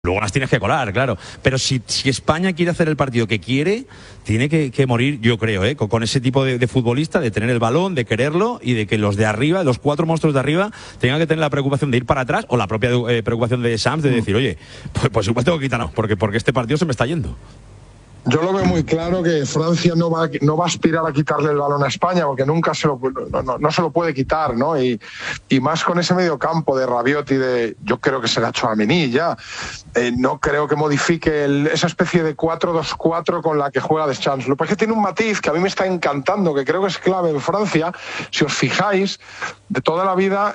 Luego las tienes que colar, claro. Pero si España quiere hacer el partido que quiere, tiene que morir, yo creo, con ese tipo de futbolista, de tener el balón, de quererlo y de que los de arriba, los 4 monstruos de arriba, tengan que tener la preocupación de ir para atrás o la propia preocupación de Sams de decir, oye, pues igual tengo que quitarnos porque este partido se me está yendo. Yo lo veo muy claro que Francia no va a aspirar a quitarle el balón a España porque nunca no se lo puede quitar, ¿no? Y más con ese medio campo de Rabiot y yo creo que será Tchouaméni ya. No creo que modifique esa especie de 4-2-4 con la que juega Deschamps. Lo que pasa es que tiene un matiz que a mí me está encantando, que creo que es clave en Francia. Si os fijáis, de toda la vida,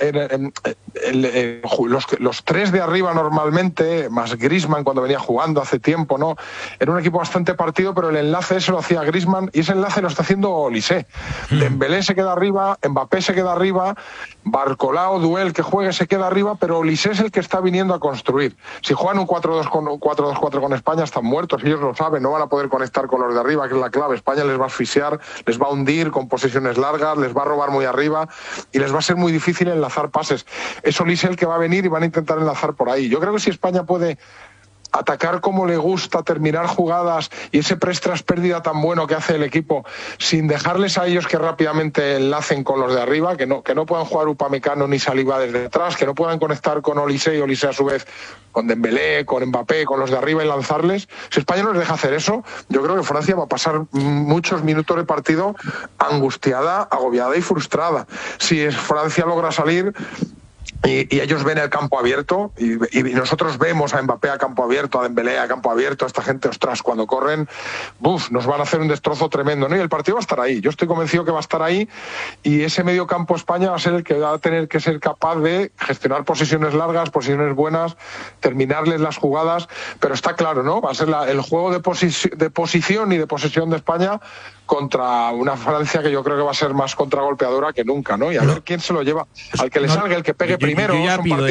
los 3 de arriba normalmente, más Griezmann cuando venía jugando hace tiempo, ¿no? Era un equipo bastante partido, pero el enlace ese lo hacía Griezmann y ese enlace lo está haciendo Olise. Dembélé se queda arriba, Mbappé se queda arriba, Barcolao, Duel que juegue se queda arriba, pero Olise es el que está viniendo a construir. Si juegan un 4-2-4 con España están muertos, ellos lo saben, no van a poder conectar con los de arriba, que es la clave. España les va a asfixiar, les va a hundir con posesiones largas, les va a robar muy arriba y les va a ser muy difícil enlazar pases. Es Olise el que va a venir y van a intentar enlazar por ahí. Yo creo que si España puede atacar como le gusta, terminar jugadas y ese press tras pérdida tan bueno que hace el equipo, sin dejarles a ellos que rápidamente enlacen con los de arriba, que no puedan jugar Upamecano ni Saliba desde atrás, que no puedan conectar con Olise y Olise a su vez con Dembélé, con Mbappé, con los de arriba y lanzarles. Si España no les deja hacer eso, yo creo que Francia va a pasar muchos minutos de partido angustiada, agobiada y frustrada. Si Francia logra salir y ellos ven el campo abierto y nosotros vemos a Mbappé a campo abierto, a Dembélé a campo abierto, a esta gente, ostras, cuando corren, nos van a hacer un destrozo tremendo, ¿no? Y el partido va a estar ahí, yo estoy convencido que va a estar ahí y ese medio campo España va a ser el que va a tener que ser capaz de gestionar posiciones largas, posiciones buenas, terminarles las jugadas, pero está claro, ¿no? Va a ser el juego de posición y de posesión de España contra una Francia que yo creo que va a ser más contragolpeadora que nunca, ¿no? Y a ver quién se lo lleva, al que le salga, el que pegue primero. Yo ya pido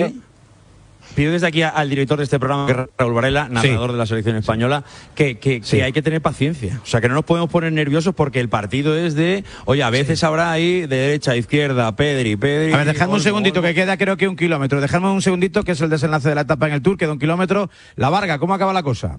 desde aquí al director de este programa, que es Raúl Varela, narrador de la selección española, que hay que tener paciencia. O sea, que no nos podemos poner nerviosos porque el partido es oye, a veces habrá ahí de derecha a izquierda, Pedri. A ver, dejadme un segundito, que queda creo que 1 kilómetro. Dejadme un segundito, que es el desenlace de la etapa en el Tour, queda 1 kilómetro. La Varga, ¿cómo acaba la cosa?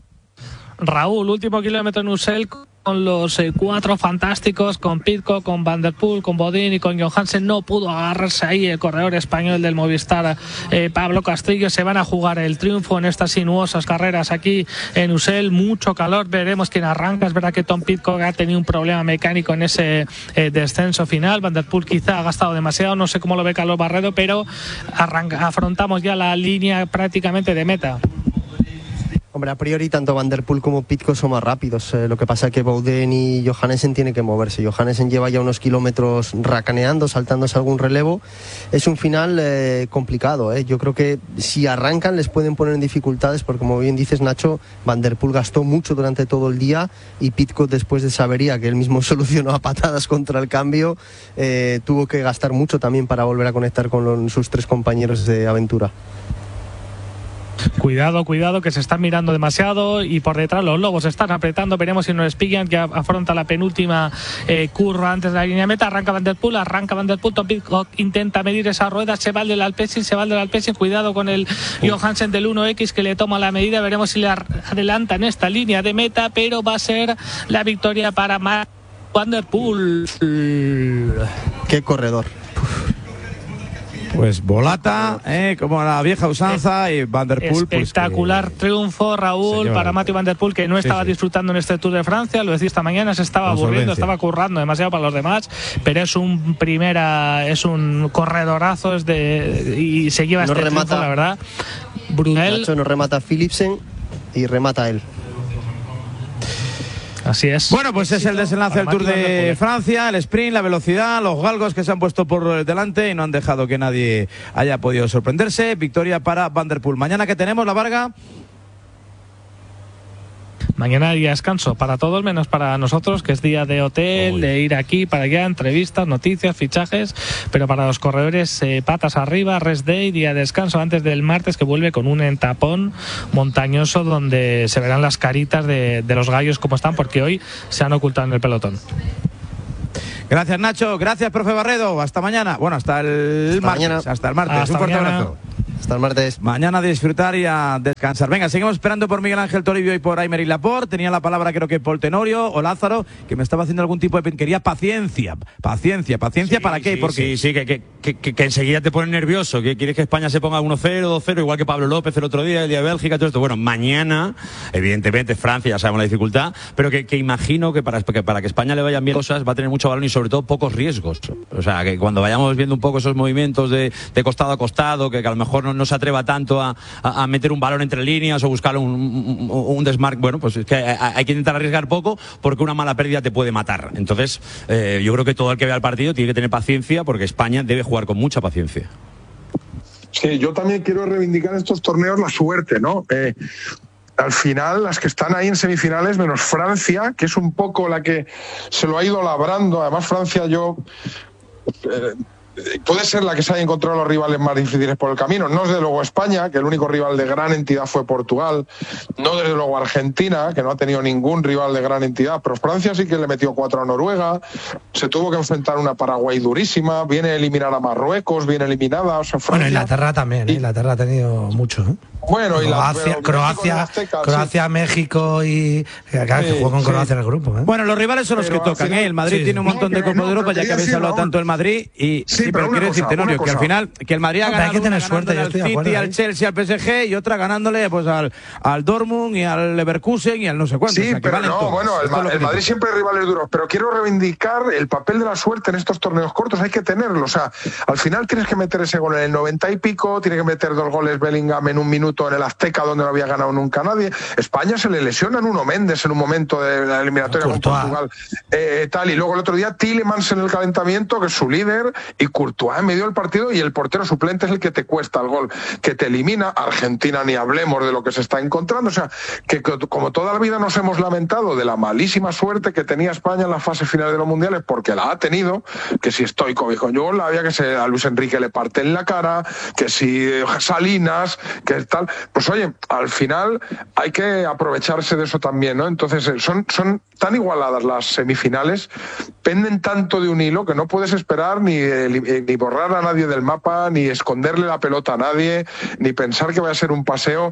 Raúl, último kilómetro en Ussel con los 4 fantásticos, con Pidcock, con Van der Poel, con Bodin y con Johansen. No pudo agarrarse ahí el corredor español del Movistar, Pablo Castillo. Se van a jugar el triunfo en estas sinuosas carreras aquí en Ussel. Mucho calor, veremos quién arranca. Es verdad que Tom Pidcock ha tenido un problema mecánico en ese descenso final. Van der Poel quizá ha gastado demasiado, no sé cómo lo ve Carlos Barredo, pero afrontamos ya la línea prácticamente de meta. Hombre, a priori tanto Van der Poel como Pidcock son más rápidos. Lo que pasa es que Bouden y Johannesen tienen que moverse. Johannesen lleva ya unos kilómetros racaneando, saltándose algún relevo. Es un final complicado. Yo creo que si arrancan les pueden poner en dificultades porque, como bien dices, Nacho, Van der Poel gastó mucho durante todo el día y Pidcock, después de esa avería que él mismo solucionó a patadas contra el cambio, tuvo que gastar mucho también para volver a conectar con sus 3 compañeros de aventura. Cuidado, que se están mirando demasiado y por detrás los lobos están apretando. Veremos si no es Pigan, que afronta la penúltima curva antes de la línea meta. Arranca Van der Poel. Tom Pidcock intenta medir esa rueda, se va el del Alpecin. Cuidado con el Johansen del 1X que le toma la medida. Veremos si le adelanta en esta línea de meta, pero va a ser la victoria para Van der Poel. Qué corredor. Pues volata, como la vieja usanza, y Van der Poel. Espectacular triunfo, Raúl, para Mathieu Van der Poel, que no estaba disfrutando en este Tour de Francia. Lo decía esta mañana, se estaba aburriendo, estaba currando demasiado para los demás, pero es un corredorazo, y se lleva este triunfo, la verdad. Brunel. Nacho, nos remata Philipsen y remata él. Así es. Bueno, pues es el desenlace del Tour de Francia, el sprint, la velocidad, los galgos que se han puesto por delante y no han dejado que nadie haya podido sorprenderse. Victoria para Van der Poel. Mañana, ¿qué tenemos, la Varga? Mañana día descanso para todos menos para nosotros, que es día de hotel, de ir aquí para allá, entrevistas, noticias, fichajes, pero para los corredores patas arriba, rest day, día de descanso antes del martes, que vuelve con un entapón montañoso donde se verán las caritas de los gallos como están, porque hoy se han ocultado en el pelotón. Gracias, Nacho. Gracias, profe Barredo. Hasta mañana. Bueno, hasta el martes. Mañana. Hasta el martes. Un fuerte abrazo. Hasta el martes. Mañana a disfrutar y a descansar. Venga, seguimos esperando por Miguel Ángel Toribio y por Aymeric Laporte. Tenía la palabra creo que Paul Tenorio o Lázaro, que me estaba haciendo algún tipo de... Quería paciencia. Sí, ¿para qué? Sí, ¿Por qué? Sí, que enseguida te pone nervioso, que quieres que España se ponga 1-0, 2-0, igual que Pablo López el otro día, el día de Bélgica, todo esto. Bueno, mañana, evidentemente, Francia, ya sabemos la dificultad, pero que imagino que para que España le vayan bien cosas va a tener mucho balón y sobre todo pocos riesgos. O sea, que cuando vayamos viendo un poco esos movimientos de costado a costado, que a lo mejor no se atreva tanto a meter un balón entre líneas o buscar un desmarque, bueno, pues es que hay que intentar arriesgar poco porque una mala pérdida te puede matar. Entonces, yo creo que todo el que vea el partido tiene que tener paciencia porque España debe jugar con mucha paciencia. Sí, yo también quiero reivindicar en estos torneos la suerte, ¿no? Al final, las que están ahí en semifinales, menos Francia, que es un poco la que se lo ha ido labrando. Además, Francia, puede ser la que se haya encontrado los rivales más difíciles por el camino. No desde luego España, que el único rival de gran entidad fue Portugal. No desde luego Argentina, que no ha tenido ningún rival de gran entidad. Pero Francia sí que le metió 4 a Noruega. Se tuvo que enfrentar a una Paraguay durísima. Viene a eliminar a Marruecos, viene eliminada. O sea, Francia... Bueno, Inglaterra también, Inglaterra ha tenido mucho, ¿eh? Bueno, Croacia, México y que jugó con Croacia en el grupo, ¿eh? Bueno, los rivales son los que tocan, ¿eh? El Madrid tiene un montón de Copas de Europa, ya que habéis hablado tanto del Madrid y pero quiero decir, Tenorio, que al final que el Madrid ha ganado, hay que tener suerte, al City, al Chelsea, al PSG y otra ganándole pues al Dortmund y al Leverkusen y al no sé cuánto. Sí, o sea, pero no, todos. Bueno, el Madrid siempre hay rivales duros, pero quiero reivindicar el papel de la suerte en estos torneos cortos, hay que tenerlo, o sea, al final tienes que meter ese gol en el 90 y pico, tienes que meter 2 goles Bellingham en un minuto en el Azteca, donde no había ganado nunca nadie. España se le lesiona Nuno Méndez en un momento de la eliminatoria con Portugal, tal, y luego el otro día Tielemans en el calentamiento, que es su líder, y Courtois en medio del partido, y el portero suplente es el que te cuesta el gol, que te elimina. Argentina ni hablemos de lo que se está encontrando. O sea, que como toda la vida nos hemos lamentado de la malísima suerte que tenía España en la fase final de los mundiales, porque la ha tenido, que si Stoichkov con Yugoslavia, que si a Luis Enrique le parte en la cara, que si Salinas, que tal, pues oye, al final hay que aprovecharse de eso también, ¿no? Entonces son tan igualadas las semifinales, penden tanto de un hilo que no puedes esperar ni borrar a nadie del mapa, ni esconderle la pelota a nadie, ni pensar que va a ser un paseo.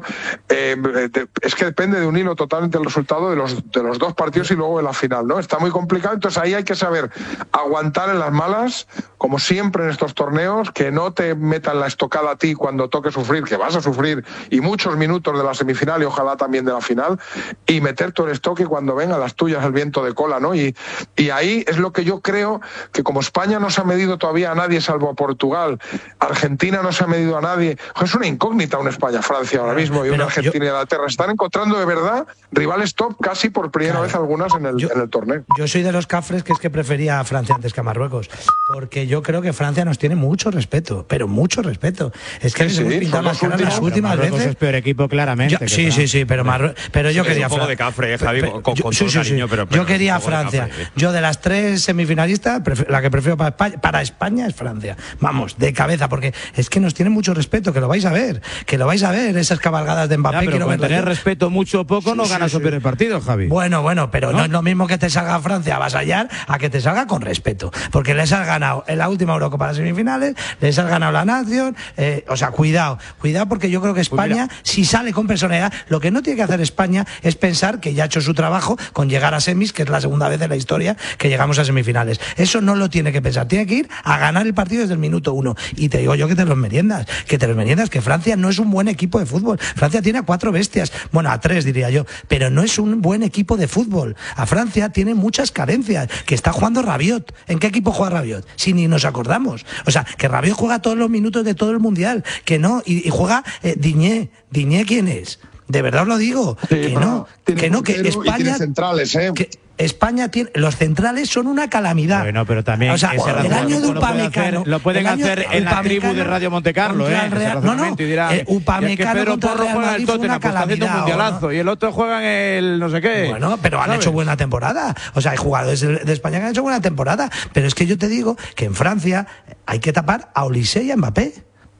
Es que depende de un hilo totalmente el resultado de los dos partidos y luego de la final, ¿no? Está muy complicado, entonces ahí hay que saber aguantar en las malas, como siempre en estos torneos, que no te metan la estocada a ti cuando toque sufrir, que vas a sufrir, y muchos minutos de la semifinal y ojalá también de la final, y meter todo el estoque cuando vengan las tuyas el viento de cola, ¿no? Y ahí es lo que yo creo, que como España no se ha medido todavía a nadie salvo a Portugal, Argentina no se ha medido a nadie, es una incógnita una España-Francia ahora mismo, y una Argentina y Inglaterra están encontrando de verdad rivales top casi por primera vez algunas en el torneo. Yo soy de los cafres que es que prefería a Francia antes que a Marruecos, porque yo creo que Francia nos tiene mucho respeto, pero mucho respeto. Es que les hemos pintado las caras las últimas veces. Es peor equipo claramente. Sí, pero yo quería un poco de cafre, Javi, con todo cariño, pero yo quería Francia. Yo de las 3 semifinalistas, la que prefiero para España es Francia. Vamos, de cabeza, porque es que nos tienen mucho respeto, que lo vais a ver, esas cabalgadas de Mbappé. Pero con tener respeto mucho o poco no ganas o pierdes partido, Javi. Bueno, pero no es lo mismo que te salga Francia a avasallar a que te salga con respeto, porque les has ganado en la última Eurocopa las semifinales, les has ganado la Nación, o sea, cuidado, porque yo creo que España, si sale con personalidad, lo que no tiene que hacer España es pensar que ya ha hecho su trabajo con llegar a semis, que es la segunda vez en la historia que llegamos a semifinales. Eso no lo tiene que pensar, tiene que ir a ganar el partido desde el minuto 1. Y te digo yo que te los meriendas, que Francia no es un buen equipo de fútbol. Francia tiene a 4 bestias, bueno, a 3 diría yo, pero no es un buen equipo de fútbol. A Francia tiene muchas carencias, que está jugando Rabiot. ¿En qué equipo juega Rabiot? Si ni nos acordamos. O sea, que Rabiot juega todos los minutos de todo el Mundial, que no, y juega Digne. ¿Digne quién es? De verdad os lo digo, que España centrales, que España tiene, los centrales son una calamidad. Bueno, pero también o sea, el año de Upamecano lo pueden hacer en la tribu de Radio Montecarlo, Upamecano contra Real Madrid fue una calamidad, un mundialazo, y el otro juega en el no sé qué. Bueno, pero han hecho buena temporada. O sea, hay jugadores de España que han hecho buena temporada, pero es que yo te digo que en Francia hay que tapar a Olise y a Mbappé.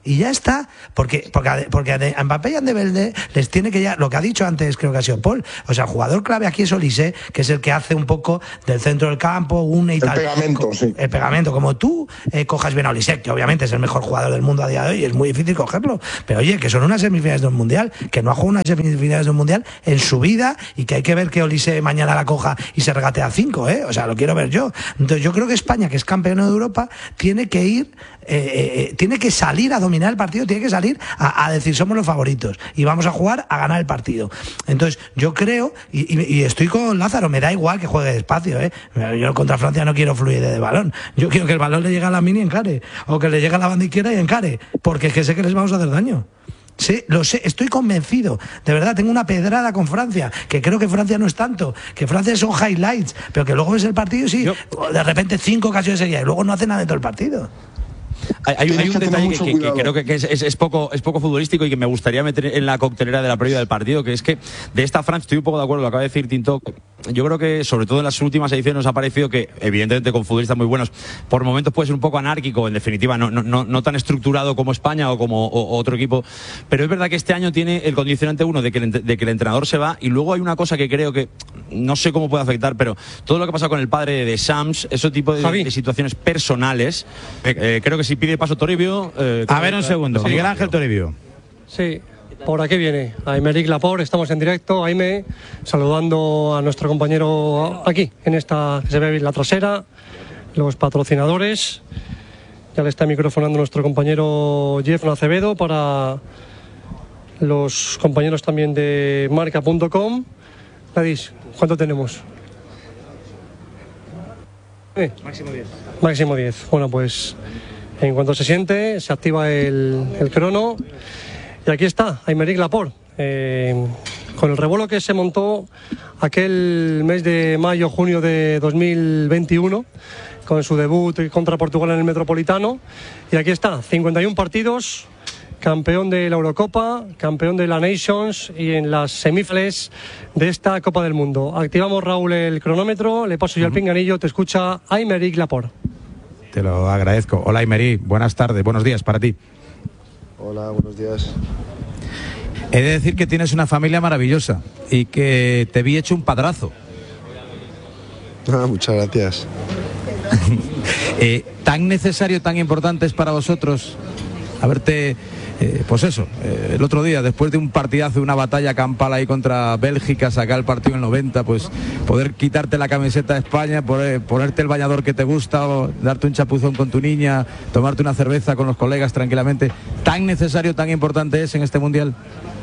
Y ya está, porque a Mbappé y a Dembélé les tiene que ya, lo que ha dicho antes, creo que ha sido Paul, o sea, el jugador clave aquí es Olise, que es el que hace un poco del centro del campo, une y tal. El pegamento, sí. El pegamento, como tú cojas bien a Olise, que obviamente es el mejor jugador del mundo a día de hoy, es muy difícil cogerlo, pero oye, que son unas semifinales de un mundial, que no ha jugado unas semifinales de un mundial en su vida, y que hay que ver que Olise mañana la coja y se regatea 5, o sea, lo quiero ver yo. Entonces yo creo que España, que es campeona de Europa, tiene que ir, tiene que salir a dominar el partido, tiene que salir a decir somos los favoritos y vamos a jugar a ganar el partido. Entonces yo creo, y estoy con Lázaro, me da igual que juegue despacio, yo contra Francia no quiero fluidez de balón, yo quiero que el balón le llegue a la mini y encare, o que le llegue a la banda izquierda y encare, porque es que sé que les vamos a hacer daño. Sí, lo sé, estoy convencido, de verdad, tengo una pedrada con Francia, que creo que Francia no es tanto, que Francia son highlights, pero que luego ves el partido y sí, de repente 5 ocasiones seguidas y luego no hace nada de todo el partido. Hay un detalle que creo que es poco futbolístico y que me gustaría meter en la coctelera de la previa del partido, que es que de esta Francia, estoy un poco de acuerdo, lo acaba de decir Tinto, yo creo que sobre todo en las últimas ediciones nos ha parecido que evidentemente con futbolistas muy buenos, por momentos puede ser un poco anárquico, en definitiva no tan estructurado como España o como otro equipo, pero es verdad que este año tiene el condicionante uno de que el entrenador se va, y luego hay una cosa que creo que no sé cómo puede afectar, pero todo lo que ha pasado con el padre de Sams, ese tipo de situaciones personales, creo que si pide paso Toribio. A ver un segundo, sí. Miguel Ángel Toribio. Sí, por aquí viene Aymeric Laporte, estamos en directo. Aime, saludando a nuestro compañero aquí, en esta que se ve la trasera, los patrocinadores. Ya le está microfonando nuestro compañero Jeff Acevedo para los compañeros también de marca.com. Gladys, ¿cuánto tenemos? Máximo 10. Máximo 10. Bueno, pues en cuanto se siente, se activa el crono. Y aquí está, Aymeric Laporte. Con el revuelo que se montó aquel mes de mayo-junio de 2021, con su debut contra Portugal en el Metropolitano. Y aquí está, 51 partidos, campeón de la Eurocopa, campeón de la Nations y en las semifinales de esta Copa del Mundo. Activamos, Raúl, el cronómetro, le paso yo el pinganillo, te escucha Aymeric Laporte. Te lo agradezco. Hola, Aymeric, buenas tardes, buenos días para ti. Hola, buenos días. He de decir que tienes una familia maravillosa y que te vi hecho un padrazo. Muchas gracias. ¿Tan necesario, tan importante es para vosotros haberte, pues eso, el otro día, después de un partidazo, una batalla campal ahí contra Bélgica, sacar el partido en el 90, pues poder quitarte la camiseta de España, ponerte el bañador que te gusta, o darte un chapuzón con tu niña, tomarte una cerveza con los colegas tranquilamente? ¿Tan necesario, tan importante es en este Mundial?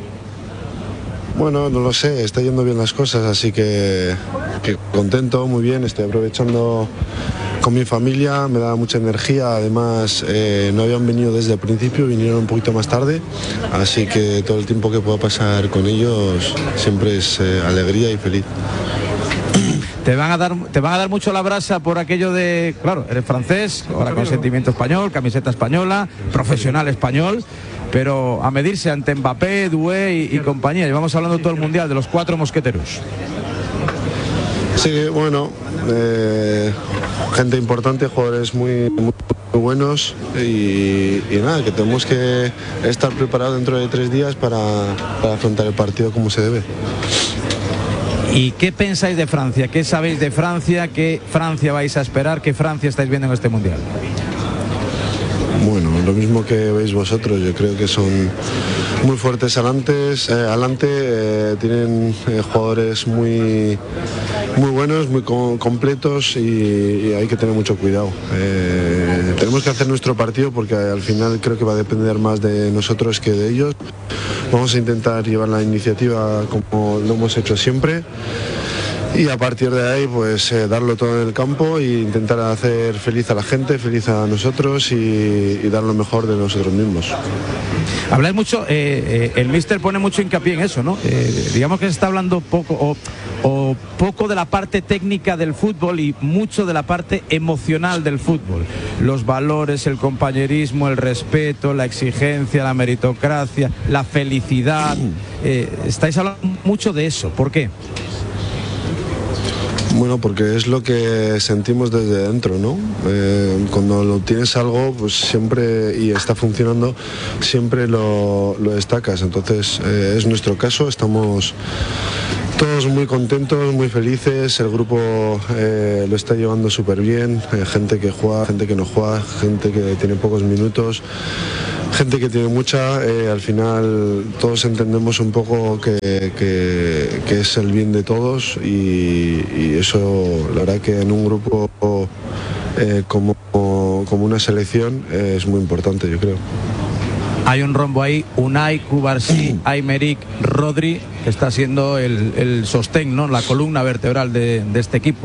Bueno, no lo sé, está yendo bien las cosas, así que contento, muy bien, estoy aprovechando con mi familia, me da mucha energía, además no habían venido desde el principio, vinieron un poquito más tarde, así que todo el tiempo que pueda pasar con ellos siempre es alegría y feliz. Te van a dar mucho la brasa por aquello de, claro, eres francés, ahora con sentimiento español, camiseta española, profesional español, pero a medirse ante Mbappé, Doué y compañía. Llevamos hablando todo el Mundial de los 4 mosqueteros. Sí, bueno, gente importante, jugadores muy buenos y nada, que tenemos que estar preparados dentro de 3 días para afrontar el partido como se debe. ¿Y qué pensáis de Francia? ¿Qué sabéis de Francia? ¿Qué Francia vais a esperar? ¿Qué Francia estáis viendo en este Mundial? Bueno, lo mismo que veis vosotros, yo creo que son muy fuertes adelante, tienen jugadores muy buenos, muy completos y hay que tener mucho cuidado. Tenemos que hacer nuestro partido porque al final creo que va a depender más de nosotros que de ellos. Vamos a intentar llevar la iniciativa como lo hemos hecho siempre. Y a partir de ahí, pues darlo todo en el campo e intentar hacer feliz a la gente, feliz a nosotros y dar lo mejor de nosotros mismos. Habláis mucho, el míster pone mucho hincapié en eso, ¿no? Digamos que se está hablando poco o poco de la parte técnica del fútbol y mucho de la parte emocional del fútbol. Los valores, el compañerismo, el respeto, la exigencia, la meritocracia, la felicidad. Estáis hablando mucho de eso. ¿Por qué? Bueno, porque es lo que sentimos desde dentro, ¿no? Cuando lo tienes algo, pues siempre, y está funcionando, siempre lo destacas. Entonces, es nuestro caso, estamos todos muy contentos, muy felices, el grupo lo está llevando súper bien, gente que juega, gente que no juega, gente que tiene pocos minutos, gente que tiene mucha, al final todos entendemos un poco que es el bien de todos y eso, la verdad que en un grupo como una selección es muy importante, yo creo. Hay un rombo ahí, Unai, Cubarsí, Aymeric, Rodri, que está siendo el sostén, ¿no? La columna vertebral de este equipo.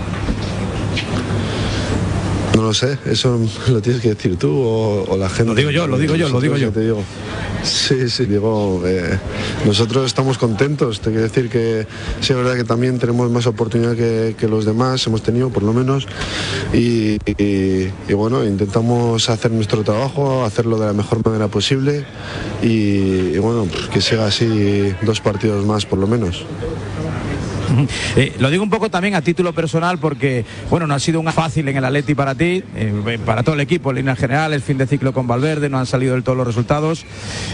No lo sé, eso lo tienes que decir tú o la gente. Lo digo yo. Te digo. Sí, digo, nosotros estamos contentos, te quiero decir que sí, es verdad que también tenemos más oportunidad que los demás, hemos tenido por lo menos, y bueno, intentamos hacer nuestro trabajo, hacerlo de la mejor manera posible y bueno, que siga así 2 partidos más por lo menos. Lo digo un poco también a título personal porque, bueno, no ha sido un fácil en el Atleti para ti, para todo el equipo, en líneas generales, fin de ciclo con Valverde, no han salido del todo los resultados.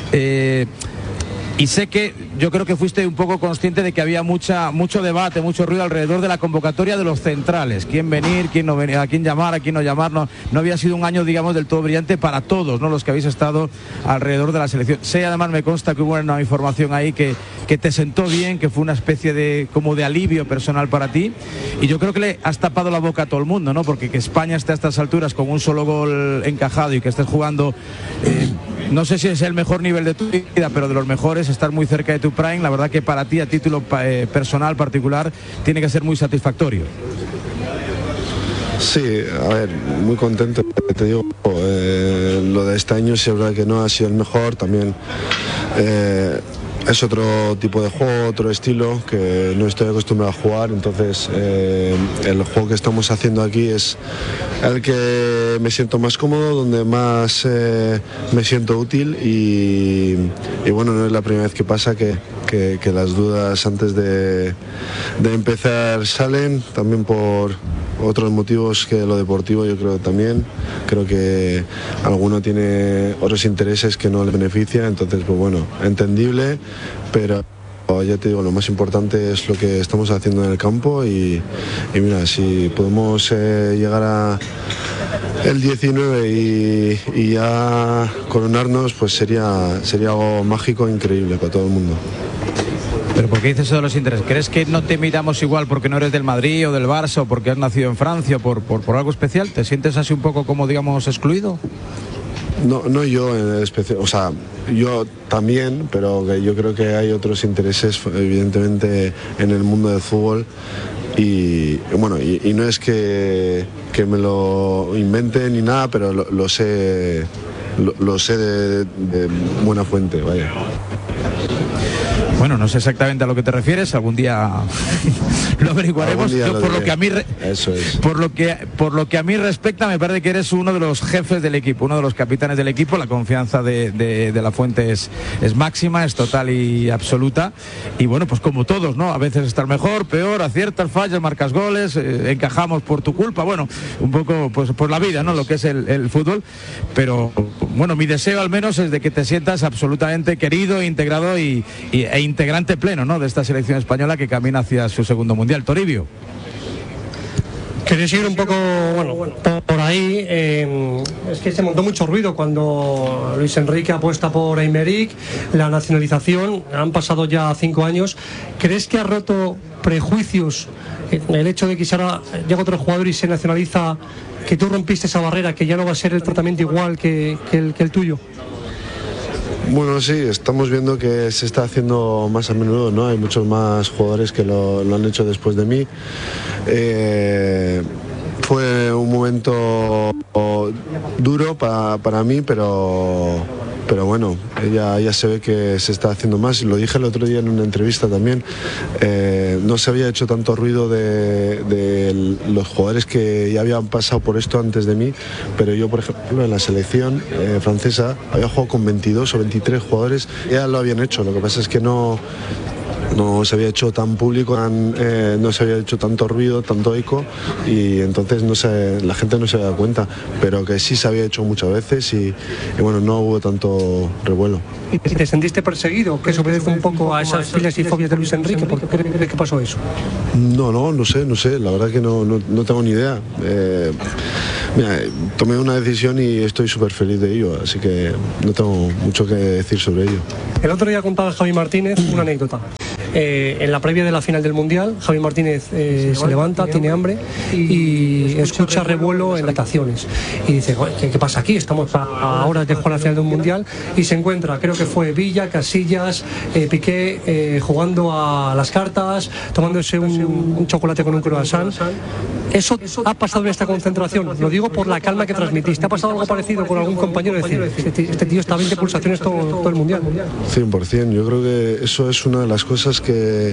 Y sé que yo creo que fuiste un poco consciente de que había mucho debate, mucho ruido alrededor de la convocatoria de los centrales. Quién venir, quién no venir, a quién llamar, a quién no llamar. No había sido un año, digamos, del todo brillante para todos, ¿no? Los que habéis estado alrededor de la selección. Sé, además, me consta que hubo una información ahí que te sentó bien, que fue una especie de alivio personal para ti. Y yo creo que le has tapado la boca a todo el mundo, ¿no? Porque que España esté a estas alturas con un solo gol encajado y que estés jugando, no sé si es el mejor nivel de tu vida, pero de los mejores, estar muy cerca de tu prime, la verdad que para ti a título personal, particular, tiene que ser muy satisfactorio. Sí, a ver, muy contento, te digo, lo de este año sí es verdad que no ha sido el mejor, también es otro tipo de juego, otro estilo que no estoy acostumbrado a jugar, entonces el juego que estamos haciendo aquí es el que me siento más cómodo, donde más me siento útil y bueno, no es la primera vez que pasa que las dudas antes de empezar salen, también por otros motivos que lo deportivo, yo creo también. Creo que alguno tiene otros intereses que no le benefician, entonces pues bueno, entendible, pero ya te digo, lo más importante es lo que estamos haciendo en el campo y mira, si podemos llegar a el 19 y ya coronarnos, pues sería algo mágico, increíble para todo el mundo. ¿Pero por qué dices eso de los intereses? ¿Crees que no te miramos igual porque no eres del Madrid o del Barça o porque has nacido en Francia o por algo especial? ¿Te sientes así un poco como, digamos, excluido? No yo en especial, o sea, yo también, pero yo creo que hay otros intereses evidentemente en el mundo del fútbol y bueno, y no es que me lo invente ni nada, pero lo sé de buena fuente, vaya. Bueno, no sé exactamente a lo que te refieres, algún día lo averiguaremos. Yo, por lo que a mí por lo que a mí respecta, me parece que eres uno de los jefes del equipo, uno de los capitanes del equipo. La confianza de la Fuente es máxima, es total y absoluta. Y bueno, pues como todos, ¿no? A veces estás mejor, peor, aciertas, fallas, marcas goles, encajamos por tu culpa. Bueno, un poco pues por la vida, ¿no? Lo que es el fútbol. Pero bueno, mi deseo al menos es de que te sientas absolutamente querido, integrado e integrante pleno, ¿no?, de esta selección española que camina hacia su segundo mundial. Toribio. Quería seguir un poco, bueno, por ahí. Es que se montó mucho ruido cuando Luis Enrique apuesta por Aymeric, la nacionalización. Han pasado ya 5 años. ¿Crees que ha roto prejuicios el hecho de que ahora llega otro jugador y se nacionaliza, que tú rompiste esa barrera, que ya no va a ser el tratamiento igual que el tuyo? Bueno, sí, estamos viendo que se está haciendo más a menudo, ¿no? Hay muchos más jugadores que lo han hecho después de mí. Fue un momento duro para mí, pero bueno, ya se ve que se está haciendo más. Lo dije el otro día en una entrevista también. No se había hecho tanto ruido de los jugadores que ya habían pasado por esto antes de mí, pero yo, por ejemplo, en la selección francesa había jugado con 22 o 23 jugadores, ya lo habían hecho. Lo que pasa es que no no se había hecho tan público, no se había hecho tanto ruido, tanto eco, y entonces la gente no se había dado cuenta, pero que sí se había hecho muchas veces y bueno, no hubo tanto revuelo. ¿Y te sentiste perseguido? ¿Que eso obedece un poco a esas filas y fobias de Luis Enrique? ¿Por qué crees que pasó eso? No sé, la verdad que no tengo ni idea. Mira, tomé una decisión y estoy súper feliz de ello, así que no tengo mucho que decir sobre ello. El otro día contaba Javi Martínez una anécdota. En la previa de la final del Mundial, Javi Martínez se levanta, tiene hambre y escucha revuelo en las estaciones. Y dice, ¿qué pasa aquí? Estamos a horas de jugar la final del Mundial, y se encuentra, creo que fue Villa, Casillas, Piqué, jugando a las cartas, tomándose un chocolate con un croissant. ¿Eso ha pasado en esta concentración? Lo digo por la calma que transmitiste. ¿Ha pasado algo parecido con algún compañero? Decir, este tío está a 20 pulsaciones todo el Mundial. 100%, yo creo que eso es una de las cosas que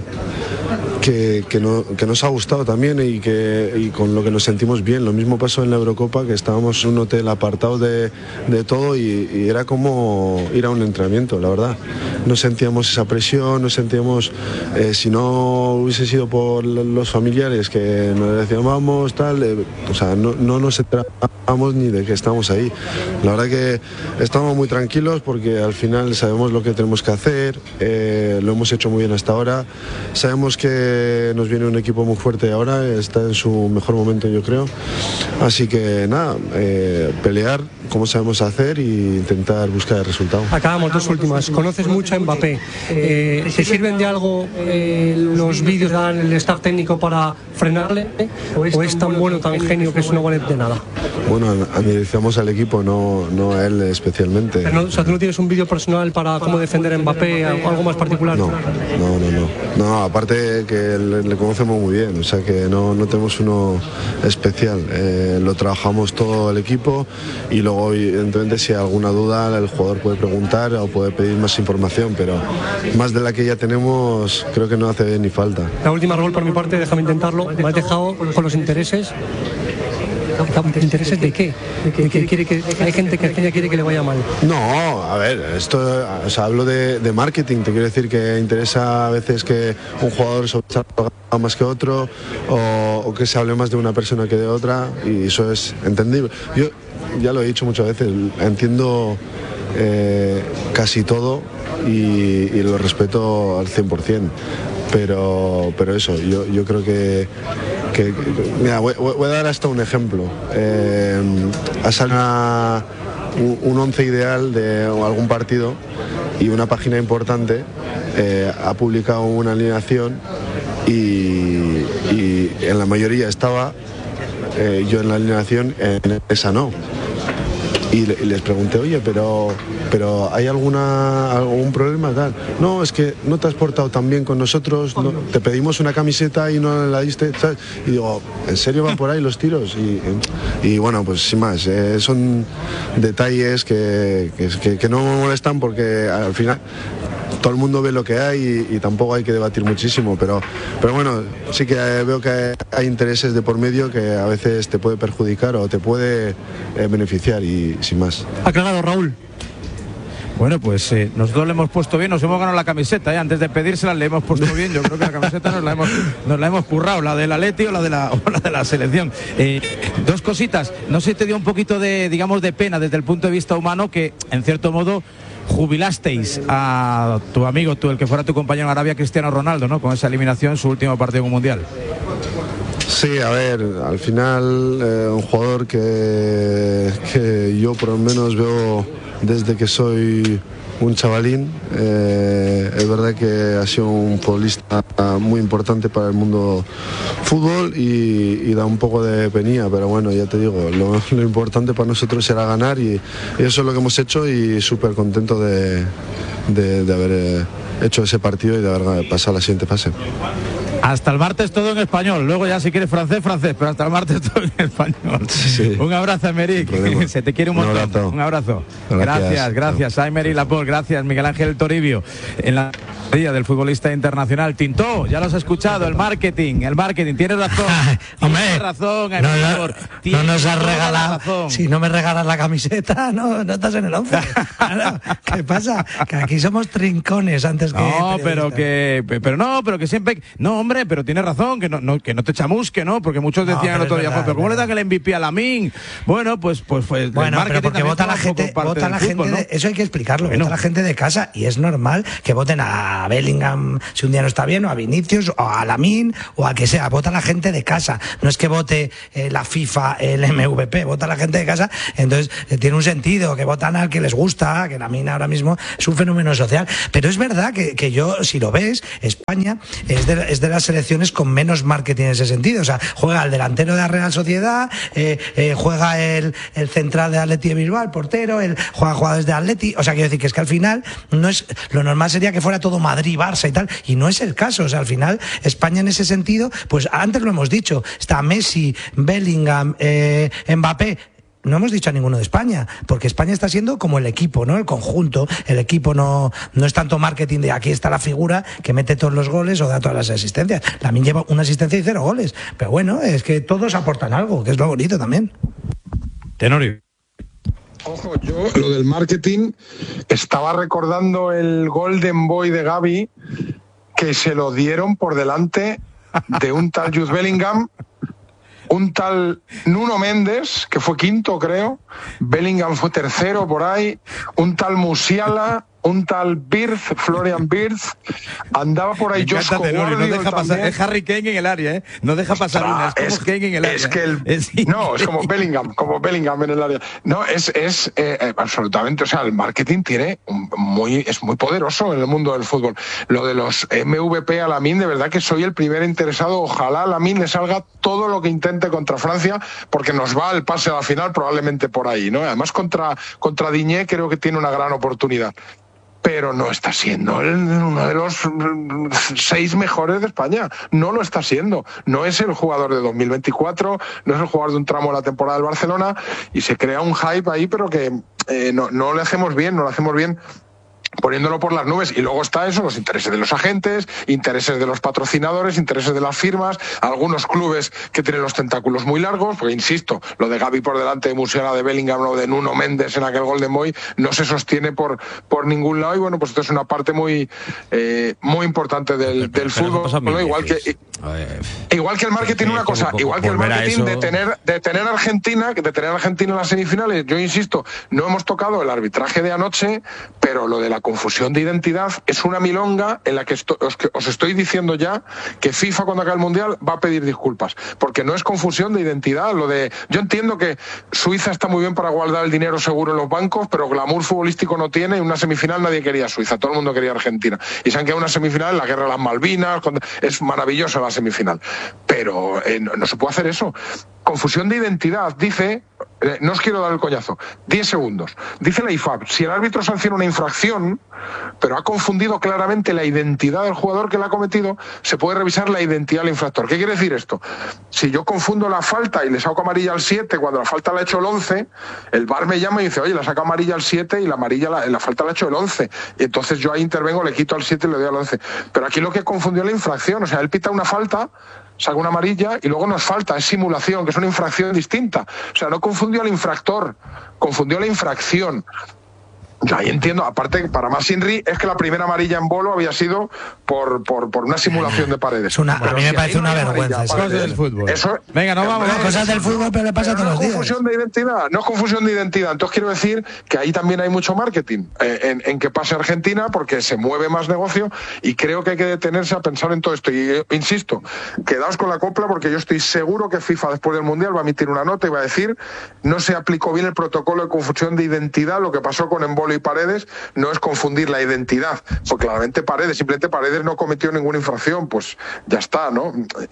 nos ha gustado también y con lo que nos sentimos bien. Lo mismo pasó en la Eurocopa, que estábamos en un hotel apartado de todo y era como ir a un entrenamiento, la verdad. No sentíamos esa presión, no sentíamos, si no hubiese sido por los familiares que nos decían vamos, tal, o sea, no nos enterábamos ni de que estamos ahí. La verdad que estamos muy tranquilos porque al final sabemos lo que tenemos que hacer, lo hemos hecho muy bien hasta ahora, sabemos que nos viene un equipo muy fuerte ahora, está en su mejor momento, yo creo, así que nada, pelear como sabemos hacer e intentar buscar el resultado. Acabamos, dos últimas. Conoces mucho a Mbappé, ¿te sirven de algo los vídeos que dan el staff técnico para frenarle, o es tan bueno, tan genio que eso no vale de nada? Bueno, analizamos al equipo, no a él especialmente. Pero o sea, ¿tú no tienes un vídeo personal para cómo defender a Mbappé, algo más particular? No, aparte que le conocemos muy bien, o sea que no tenemos uno especial, lo trabajamos todo el equipo y luego evidentemente si hay alguna duda el jugador puede preguntar o puede pedir más información, pero más de la que ya tenemos creo que no hace ni falta. La última, Raúl, por mi parte, déjame intentarlo. Me has dejado con los intereses. ¿Intereses de qué? Hay gente que quiere que le vaya mal. No, a ver, esto, o sea, hablo de marketing, te quiero decir que interesa a veces que un jugador sobresalga más que otro o que se hable más de una persona que de otra, y eso es entendible. Yo ya lo he dicho muchas veces, entiendo casi todo y lo respeto al 100%, pero eso, yo creo que mira, voy a dar hasta un ejemplo. Ha salido un once ideal de algún partido y una página importante ha publicado una alineación y en la mayoría estaba yo en la alineación, en esa no. Y les pregunté, oye, pero ¿hay algún problema tal? No, es que no te has portado tan bien con nosotros, no, te pedimos una camiseta y no la diste, ¿sabes? Y digo, ¿en serio van por ahí los tiros? Y bueno, pues sin más, son detalles que no me molestan porque al final todo el mundo ve lo que hay y tampoco hay que debatir muchísimo, pero bueno, sí que veo que hay intereses de por medio que a veces te puede perjudicar o te puede beneficiar y sin más. Aclarado, Raúl. Bueno, pues nosotros le hemos puesto bien, nos hemos ganado la camiseta, antes de pedírsela le hemos puesto bien. Yo creo que la camiseta nos la hemos currado, la del Atleti o la de la selección. Dos cositas, no sé si te dio un poquito de, digamos, de pena desde el punto de vista humano que, en cierto modo, jubilasteis a tu amigo, el que fuera tu compañero en Arabia, Cristiano Ronaldo, ¿no? Con esa eliminación en su último partido en un mundial. Sí, a ver, al final un jugador que yo por lo menos veo desde que soy un chavalín, es verdad que ha sido un futbolista muy importante para el mundo fútbol y da un poco de penía, pero bueno, ya te digo, lo importante para nosotros era ganar y eso es lo que hemos hecho y súper contento de haber hecho ese partido y de haber pasado a la siguiente fase. Hasta el martes todo en español, luego ya si quieres francés, pero hasta el martes todo en español. Sí. Un abrazo, Aymeric, se te quiere un montón. Un abrazo. Gracias. Aymeric Laporte, gracias, Miguel Ángel Toribio. En la del futbolista internacional. Tintó, ya lo has escuchado, el marketing, tienes razón. Hombre, tienes razón, no nos has regalado. Si no me regalas la camiseta, no estás en el 11. Claro, ¿qué pasa? Que aquí somos trincones antes que. No, pero que siempre. No, hombre, pero tienes razón, que no te chamusque, ¿no? Porque muchos decían el otro día, pero ¿cómo le dan el MVP a Lamine? Bueno, pues bueno, pero porque vota la gente, ¿no? Eso hay que explicarlo, vota la gente de casa y es normal que voten a Bellingham si un día no está bien, o a Vinicius, o a Lamine, o a que sea, vota la gente de casa, no es que vote la FIFA, el MVP, vota la gente de casa, entonces tiene un sentido, que votan al que les gusta, que Lamine ahora mismo es un fenómeno social, pero es verdad que yo, si lo ves, España es de las selecciones con menos marketing en ese sentido, o sea, juega el delantero de la Real Sociedad, juega el central de Atleti de Bilbao, el portero, juega jugadores de Atleti, o sea, quiero decir que es que al final no es, lo normal sería que fuera todo Madrid, Barça y tal, y no es el caso, o sea, al final España en ese sentido, pues antes lo hemos dicho, está Messi, Bellingham, Mbappé. No hemos dicho a ninguno de España, porque España está siendo como el equipo, ¿no? El conjunto, el equipo no es tanto marketing de aquí está la figura que mete todos los goles o da todas las asistencias. Lamine lleva una asistencia y 0 goles, pero bueno, es que todos aportan algo, que es lo bonito también. Tenorio. Ojo, yo lo del marketing estaba recordando el Golden Boy de Gavi, que se lo dieron por delante de un tal Jude Bellingham, un tal Nuno Méndez, que fue quinto creo, Bellingham fue tercero por ahí, un tal Musiala, un tal Wirtz, Florian Wirtz, andaba por ahí Josko Guardiola, no deja pasar, es Harry Kane en el área, no deja pasar una, es como Kane en el área. Es que no, es como Bellingham en el área. No, es absolutamente, o sea, el marketing es muy poderoso en el mundo del fútbol. Lo de los MVP a Lamine, de verdad que soy el primer interesado, ojalá a Lamine le salga todo lo que intente contra Francia, porque nos va el pase a la final probablemente por ahí, ¿no? Además contra Digne creo que tiene una gran oportunidad. Pero no está siendo uno de los 6 mejores de España. No lo está siendo. No es el jugador de 2024, no es el jugador de un tramo de la temporada del Barcelona, y se crea un hype ahí, pero que no le hacemos bien, poniéndolo por las nubes. Y luego está eso, los intereses de los agentes, intereses de los patrocinadores, intereses de las firmas, algunos clubes que tienen los tentáculos muy largos, porque insisto, lo de Gavi por delante de Musiala, de Bellingham o de Nuno Méndez en aquel Golden Boy no se sostiene por ningún lado, y bueno, pues esto es una parte muy importante del fútbol, ¿no? Igual que el marketing, una cosa, igual que el marketing de tener a Argentina en las semifinales. Yo insisto, no hemos tocado el arbitraje de anoche, pero lo de la confusión de identidad es una milonga en la que os estoy diciendo ya que FIFA, cuando acabe el Mundial, va a pedir disculpas, porque no es confusión de identidad. Yo entiendo que Suiza está muy bien para guardar el dinero seguro en los bancos, pero glamour futbolístico no tiene. En una semifinal nadie quería Suiza, todo el mundo quería Argentina, y se han quedado en una semifinal en la guerra de las Malvinas. Es maravillosa la semifinal, pero no se puede hacer eso. Confusión de identidad, dice, no os quiero dar el coñazo, 10 segundos. Dice la IFAB, si el árbitro sanciona una infracción, pero ha confundido claramente la identidad del jugador que la ha cometido, se puede revisar la identidad del infractor. ¿Qué quiere decir esto? Si yo confundo la falta y le saco amarilla al 7 cuando la falta la ha hecho el 11, el VAR me llama y dice, oye, la saca amarilla al 7 y la falta la ha hecho el 11. Y entonces yo ahí intervengo, le quito al 7 y le doy al 11. Pero aquí lo que confundió es la infracción, o sea, él pita una falta, saca una amarilla y luego nos falta, es simulación, que es una infracción distinta. O sea, no confundió al infractor, confundió la infracción. Yo ahí entiendo, aparte, para más Inri, es que la primera amarilla en Bolo había sido por una simulación de Paredes. A mí me parece una vergüenza. Cosas del fútbol. Venga, no vamos. Cosas del fútbol, pero le pasa todos los días. No es confusión de identidad. Entonces quiero decir que ahí también hay mucho marketing en que pase Argentina, porque se mueve más negocio, y creo que hay que detenerse a pensar en todo esto. Y insisto, quedaos con la copla, porque yo estoy seguro que FIFA después del Mundial va a emitir una nota y va a decir no se aplicó bien el protocolo de confusión de identidad. Lo que pasó con Embolo y Paredes no es confundir la identidad, porque claramente simplemente Paredes no cometió ninguna infracción, pues ya está, ¿no?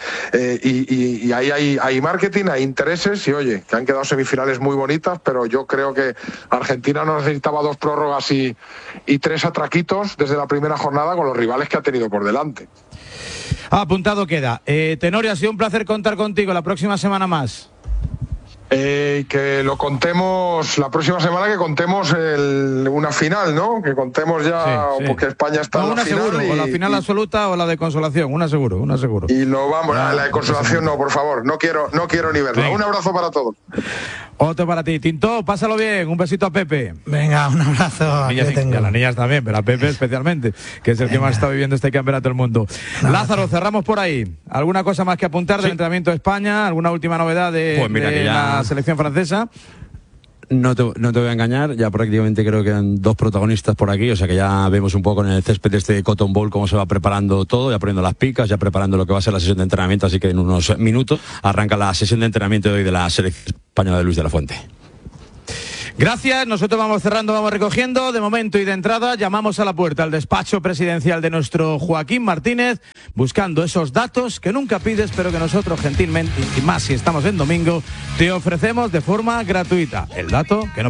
Y ahí hay marketing, hay intereses, y oye, que han quedado semifinales muy bonitas, pero yo creo que Argentina no necesitaba 2 prórrogas y 3 atraquitos desde la primera jornada con los rivales que ha tenido por delante. Apuntado queda. Tenorio, ha sido un placer contar contigo la próxima semana más. Que lo contemos la próxima semana, que contemos una final, ¿no? Que contemos ya, sí. Porque España está en la final. Seguro, o la final absoluta o la de consolación, una seguro. Y lo vamos, la de consolación no, por favor, no quiero ni verla. Un abrazo para todos. Otro para ti. Tinto, pásalo bien, un besito a Pepe. Venga, un abrazo. Y a las niñas también, pero a Pepe especialmente, que es el que más está viviendo este campeonato del mundo. Lázaro, cerramos por ahí. ¿Alguna cosa más que apuntar del entrenamiento de España? ¿Alguna última novedad de la selección francesa? No te voy a engañar, ya prácticamente creo que quedan 2 protagonistas por aquí, o sea que ya vemos un poco en el césped de este Cotton Bowl cómo se va preparando todo, ya poniendo las picas, ya preparando lo que va a ser la sesión de entrenamiento, así que en unos minutos arranca la sesión de entrenamiento de hoy de la selección española de Luis de la Fuente. Gracias, nosotros vamos cerrando, vamos recogiendo. De momento y de entrada llamamos a la puerta al despacho presidencial de nuestro Joaquín Martínez, buscando esos datos que nunca pides, pero que nosotros gentilmente, y más si estamos en domingo, te ofrecemos de forma gratuita. El dato que no